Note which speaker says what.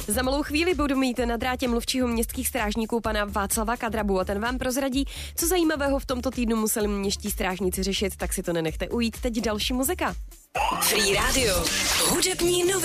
Speaker 1: Za malou chvíli budu mít na drátě mluvčího městských strážníků pana Václava Kadrabu a ten vám prozradí, co zajímavého v tomto týdnu museli městští strážníci řešit, tak si to nenechte ujít. Teď další muzika.
Speaker 2: Free Radio. Hudební noviny.